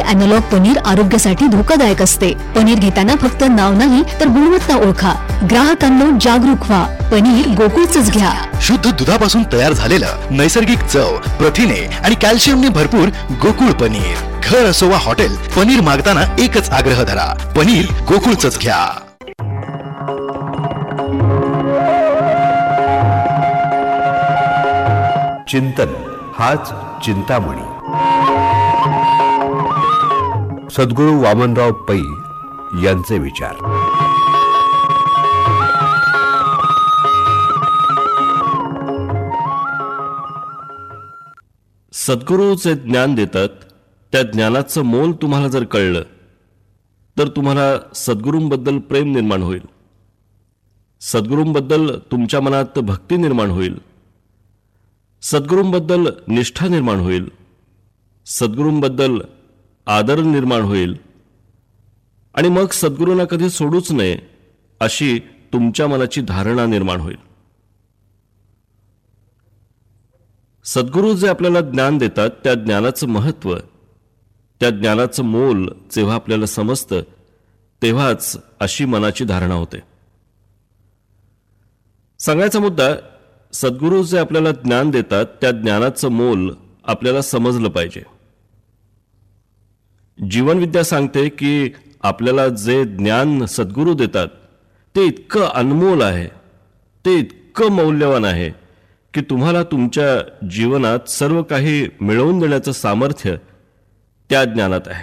Analogue paneer आरोग्यासाठी धोकादायक असते. पनीर घेताना फक्त नाव नाही तर गुणवत्ता ओळखा. ग्राहकांनो जागरूक व्हा. पनीर गोकुळचंच घ्या. शुद्ध दुधापासून तयार झालेलं, नैसर्गिक चव, प्रथिने आणि कॅल्शियमने भरपूर गोकुळ पनीर. घर असो वा हॉटेल, पनीर मागताना एकच आग्रह धरा, पनीर गोकुळचंच घ्या. चिंतन हाच चिंतामणी. सद्गुरू वामनराव पै यांचे विचार. सद्गुरू जे ज्ञान देतात त्या ज्ञानाचं मोल तुम्हाला जर कळलं तर तुम्हाला सद्गुरूंबद्दल प्रेम निर्माण होईल. सद्गुरूंबद्दल तुमच्या मनात भक्ती निर्माण होईल. सद्गुरूंबद्दल निष्ठा निर्माण होईल. सद्गुरूंबद्दल आदर निर्माण होईल. आणि मग सद्गुरूंना कधी सोडूच नये अशी तुमच्या मनाची धारणा निर्माण होईल. सद्गुरू जे आपल्याला ज्ञान देतात त्या ज्ञानाचं महत्त्व, त्या ज्ञानाचं मोल जेव्हा आपल्याला समजतं तेव्हाच अशी मनाची धारणा होते. सांगायचा मुद्दा, सद्गुरू जे आपल्याला ज्ञान देतात त्या ज्ञानाचं मोल आपल्याला समजलं पाहिजे. जीवनविद्या सांगते की आपल्याला जे ज्ञान सद्गुरू देतात ते इतकं अनमोल आहे, ते इतकं मौल्यवान आहे की तुम्हाला तुमच्या जीवनात सर्व काही मिळवून देण्याचं सामर्थ्य त्या ज्ञानात आहे.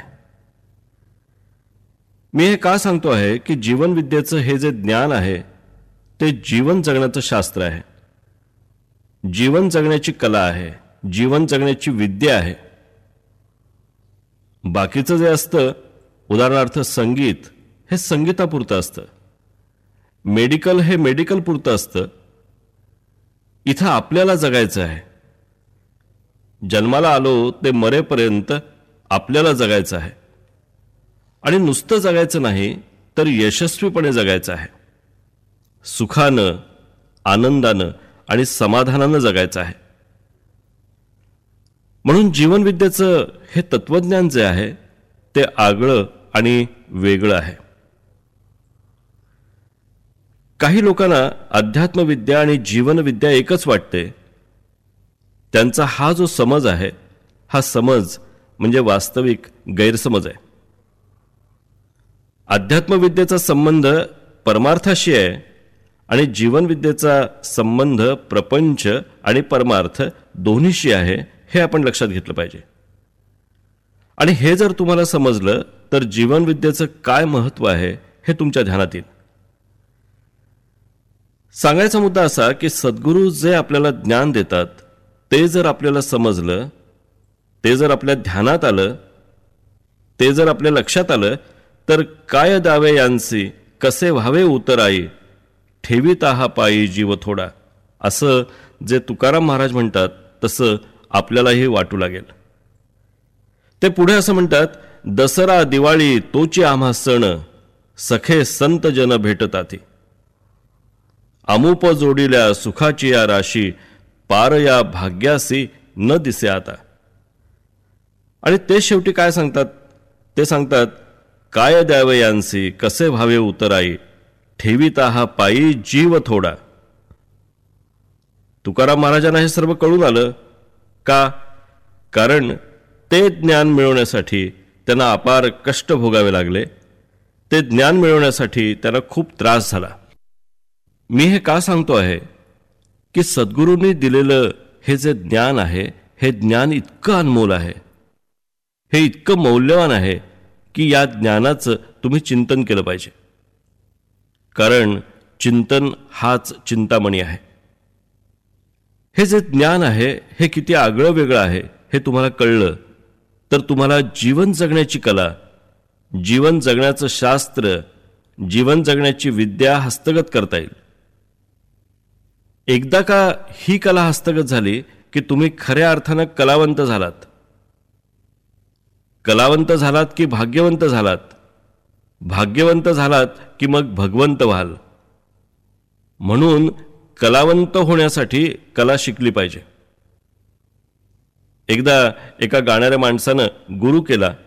मी हे का सांगतो आहे की जीवनविद्येचं हे जे ज्ञान आहे ते जीवन जगण्याचं शास्त्र आहे, जीवन जगण्याची कला आहे, जीवन जगण्याची विद्या आहे. बाकीचं जे असतं, उदाहरणार्थ संगीत, हे संगीतापुरतं असतं. मेडिकल हे मेडिकल पुरतं असतं. इथं आपल्याला जगायचं आहे. जन्माला आलो ते मरेपर्यंत आपल्याला जगायचं आहे. आणि नुसतं जगायचं नाही तर यशस्वीपणे जगायचं आहे. सुखानं, आनंदानं आणि समाधानानं जगायचं आहे. म्हणून जीवनविद्येचं हे तत्वज्ञान जे आहे ते आगळं आणि वेगळं आहे. काही लोकांना अध्यात्मविद्या आणि जीवनविद्या एकच वाटते. त्यांचा हा जो समज आहे, हा समज म्हणजे वास्तविक गैरसमज आहे. अध्यात्मविद्येचा संबंध परमार्थाशी आहे आणि जीवनविद्येचा संबंध प्रपंच आणि परमार्थ दोन्हीशी आहे, हे आपण लक्षात घेतलं पाहिजे. आणि हे जर तुम्हाला समजलं तर जीवनविद्येचं काय महत्त्व आहे हे तुमच्या ध्यानात येईल. सांगायचा मुद्दा असा की सद्गुरू जे आपल्याला ज्ञान देतात ते जर आपल्याला समजलं, ते जर आपल्या ध्यानात आलं, ते जर आपल्या लक्षात आलं तर काय द्यावे यांसी, कसे व्हावे उतराई, ठेवीता हा पायी जीव थोडा, असं जे तुकाराम महाराज म्हणतात तसं आपल्यालाही वाटू लागेल. ते पुढे असं म्हणतात, दसरा दिवाळी तोची आम्हा सण, सखे संत जन भेटताती, अमुप जोडिल्या सुखाची या राशी, पार या भाग्यासी न दिसे आता. आणि ते शेवटी काय सांगतात? ते सांगतात, काय द्यावे यांसी, कसे व्हावे उतराई, ठेवीता हा पायी जीव थोडा. तुकाराम महाराजांना हे सर्व कळून आलं का? कारण ते ज्ञान मिळवण्यासाठी त्यांना अपार कष्ट भोगावे लागले. ते ज्ञान मिळवण्यासाठी त्यांना खूप त्रास झाला. मी हे का सांगतो आहे की सद्गुरूंनी दिलेलं हे जे ज्ञान आहे, हे ज्ञान इतकं अनमोल आहे, हे इतकं मौल्यवान आहे की या ज्ञानाचं तुम्ही चिंतन केलं पाहिजे. कारण चिंतन हाच चिंतामणी आहे. हे जे ज्ञान आहे हे किती आगळं वेगळं आहे हे तुम्हाला कळलं तर तुम्हाला जीवन जगण्याची कला, जीवन जगण्याचं शास्त्र, जीवन जगण्याची विद्या हस्तगत करता येईल. एकदा का ही कला हस्तगत झाली की तुम्ही खऱ्या अर्थानं कलावंत झालात. कलावंत झालात की भाग्यवंत झालात. भाग्यवंत झालात की मग भगवंत व्हाल. म्हणून कलावंत होण्यासाठी कला शिकली पाहिजे. एकदा एका गाणाऱ्या माणसानं गुरु केला